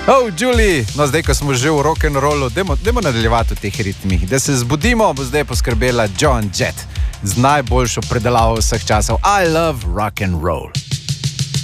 Oh, Julie, no zdaj, ko smo že v rock'n'rollu, dajmo nadaljevati v teh ritmih. Da se zbudimo, bo zdaj poskrbela Joan Jett z najboljšo predelavo vseh časov. I love rock'n'roll.